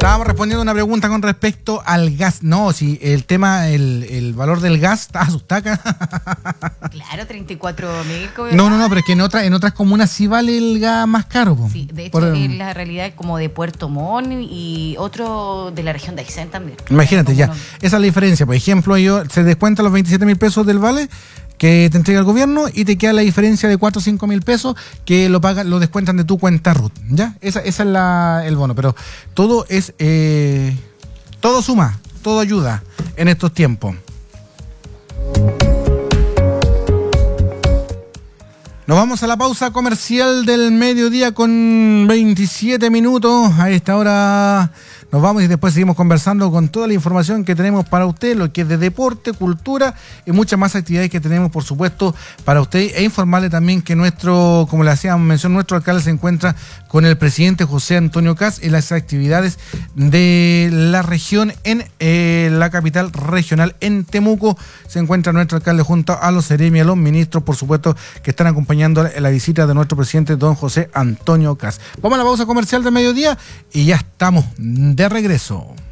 Estábamos respondiendo a una pregunta con respecto al gas. No, si el tema, el valor del gas está asustado. Claro, 34.000. No, pero es que en otras comunas sí vale el gas más caro. Po. Sí, de hecho, en la realidad como de Puerto Montt y otro de la región de Aysén también. Imagínate, ya. Esa es la diferencia. Por ejemplo, se descuentan los 27.000 pesos del vale que te entrega el gobierno y te queda la diferencia de 4 o 5 mil pesos que lo descuentan de tu cuenta RUT, ¿ya? Esa es el bono, pero todo es, todo suma, todo ayuda en estos tiempos. Nos vamos a la pausa comercial del mediodía con 27 minutos. A esta hora nos vamos y después seguimos conversando con toda la información que tenemos para usted, lo que es de deporte, cultura y muchas más actividades que tenemos, por supuesto, para usted. E informarle también que como le hacíamos mención, nuestro alcalde se encuentra con el presidente José Antonio Kast en las actividades de la región en la capital regional, en Temuco. Se encuentra nuestro alcalde junto a los seremi, a los ministros, por supuesto, que están acompañando la visita de nuestro presidente don José Antonio Kast. Vamos a la pausa comercial del mediodía y ya estamos de regreso.